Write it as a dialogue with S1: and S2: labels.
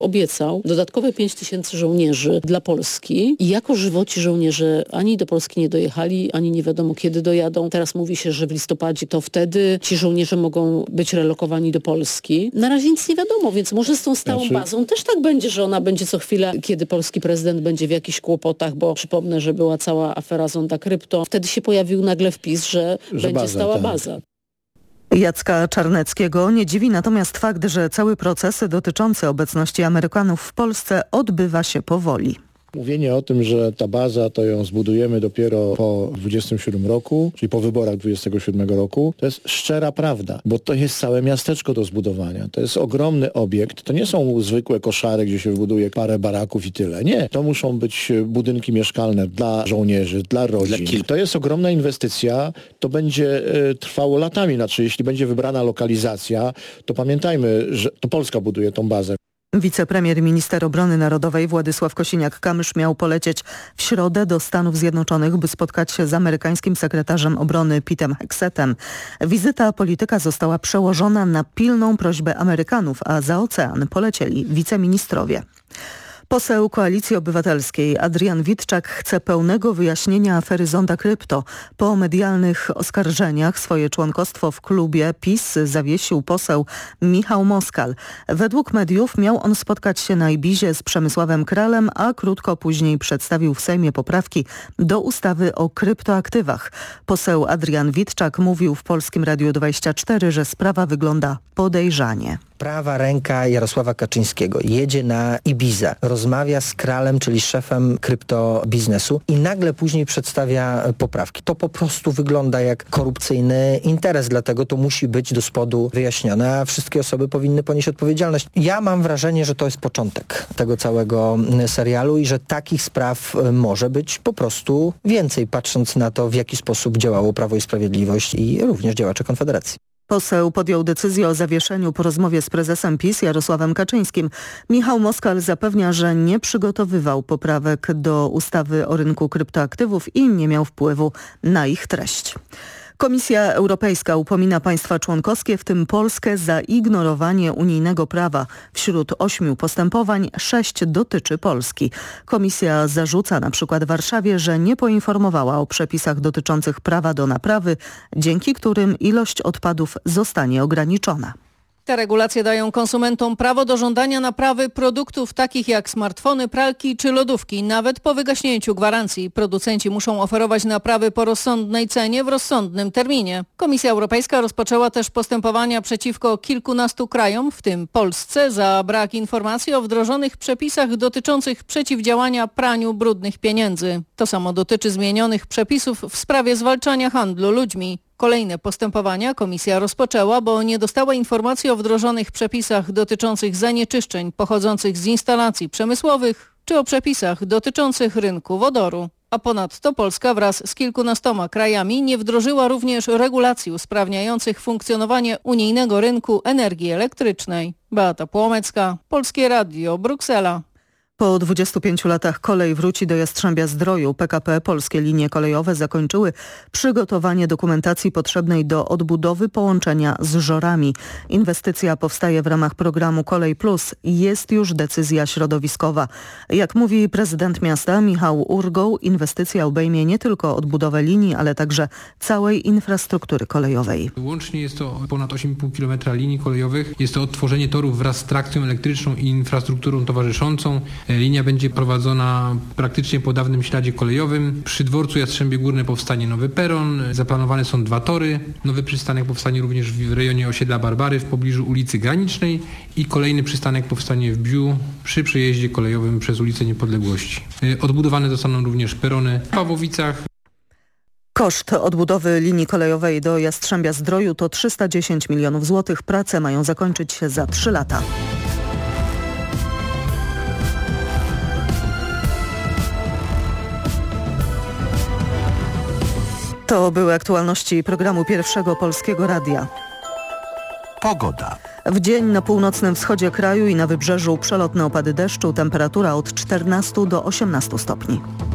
S1: Obiecał dodatkowe 5 000 żołnierzy dla Polski i jako żywoci żołnierze ani do Polski nie dojechali, ani nie wiadomo kiedy dojadą. Teraz mówi się, że w listopadzie to wtedy ci żołnierze mogą być relokowani do Polski. Na razie nic nie wiadomo, więc może z tą stałą bazą też tak będzie, że ona będzie co chwilę, kiedy polski prezydent będzie w jakichś kłopotach, bo przypomnę, że była cała afera Zonda Krypto. Wtedy się pojawił nagle wpis, że będzie baza, stała baza.
S2: Jacka Czarneckiego nie dziwi natomiast fakt, że cały proces dotyczący obecności Amerykanów w Polsce odbywa się powoli.
S3: Mówienie o tym, że ta baza to ją zbudujemy dopiero po 27 roku, czyli po wyborach 27 roku, to jest szczera prawda, bo to jest całe miasteczko do zbudowania. To jest ogromny obiekt. To nie są zwykłe koszary, gdzie się wybuduje parę baraków i tyle. Nie. To muszą być budynki mieszkalne dla żołnierzy, dla rodzin. To jest ogromna inwestycja. To będzie trwało latami. Znaczy, jeśli będzie wybrana lokalizacja, to pamiętajmy, że to Polska buduje tą bazę.
S2: Wicepremier i minister obrony narodowej Władysław Kosiniak-Kamysz miał polecieć w środę do Stanów Zjednoczonych, by spotkać się z amerykańskim sekretarzem obrony Petem Hexetem. Wizyta polityka została przełożona na pilną prośbę Amerykanów, a za ocean polecieli wiceministrowie. Poseł Koalicji Obywatelskiej Adrian Witczak chce pełnego wyjaśnienia afery Zonda Krypto. Po medialnych oskarżeniach swoje członkostwo w klubie PiS zawiesił poseł Michał Moskal. Według mediów miał on spotkać się na Ibizie z Przemysławem Kralem, a krótko później przedstawił w Sejmie poprawki do ustawy o kryptoaktywach. Poseł Adrian Witczak mówił w Polskim Radiu 24, że sprawa wygląda podejrzanie.
S4: Prawa ręka Jarosława Kaczyńskiego jedzie na Ibizę, rozmawia z Kralem, czyli szefem kryptobiznesu i nagle później przedstawia poprawki. To po prostu wygląda jak korupcyjny interes, dlatego to musi być do spodu wyjaśnione, a wszystkie osoby powinny ponieść odpowiedzialność. Ja mam wrażenie, że to jest początek tego całego serialu i że takich spraw może być po prostu więcej, patrząc na to, w jaki sposób działało Prawo i Sprawiedliwość i również działacze Konfederacji.
S2: Poseł podjął decyzję o zawieszeniu po rozmowie z prezesem PiS Jarosławem Kaczyńskim. Michał Moskal zapewnia, że nie przygotowywał poprawek do ustawy o rynku kryptoaktywów i nie miał wpływu na ich treść. Komisja Europejska upomina państwa członkowskie, w tym Polskę, za ignorowanie unijnego prawa. Wśród 8 postępowań 6 dotyczy Polski. Komisja zarzuca na przykład Warszawie, że nie poinformowała o przepisach dotyczących prawa do naprawy, dzięki którym ilość odpadów zostanie ograniczona.
S5: Te regulacje dają konsumentom prawo do żądania naprawy produktów takich jak smartfony, pralki czy lodówki. Nawet po wygaśnięciu gwarancji producenci muszą oferować naprawy po rozsądnej cenie w rozsądnym terminie. Komisja Europejska rozpoczęła też postępowania przeciwko kilkunastu krajom, w tym Polsce, za brak informacji o wdrożonych przepisach dotyczących przeciwdziałania praniu brudnych pieniędzy. To samo dotyczy zmienionych przepisów w sprawie zwalczania handlu ludźmi. Kolejne postępowania komisja rozpoczęła, bo nie dostała informacji o wdrożonych przepisach dotyczących zanieczyszczeń pochodzących z instalacji przemysłowych czy o przepisach dotyczących rynku wodoru. A ponadto Polska wraz z kilkunastoma krajami nie wdrożyła również regulacji usprawniających funkcjonowanie unijnego rynku energii elektrycznej. Beata Płomecka, Polskie Radio, Bruksela.
S2: Po 25 latach kolej wróci do Jastrzębia-Zdroju. PKP Polskie Linie Kolejowe zakończyły przygotowanie dokumentacji potrzebnej do odbudowy połączenia z Żorami. Inwestycja powstaje w ramach programu Kolej Plus i jest już decyzja środowiskowa. Jak mówi prezydent miasta Michał Urgoł, inwestycja obejmie nie tylko odbudowę linii, ale także całej infrastruktury kolejowej.
S6: Łącznie jest to ponad 8,5 km linii kolejowych. Jest to odtworzenie torów wraz z trakcją elektryczną i infrastrukturą towarzyszącą. Linia będzie prowadzona praktycznie po dawnym śladzie kolejowym. Przy dworcu Jastrzębie Górne powstanie nowy peron. Zaplanowane są 2 tory. Nowy przystanek powstanie również w rejonie osiedla Barbary w pobliżu ulicy Granicznej i kolejny przystanek powstanie w Biu przy przejeździe kolejowym przez ulicę Niepodległości. Odbudowane zostaną również perony w Pawłowicach.
S2: Koszt odbudowy linii kolejowej do Jastrzębia-Zdroju to 310 milionów złotych. Prace mają zakończyć się za 3 lata. To były aktualności programu Pierwszego Polskiego Radia.
S7: Pogoda.
S2: W dzień na północnym wschodzie kraju i na wybrzeżu przelotne opady deszczu, temperatura od 14 do 18 stopni.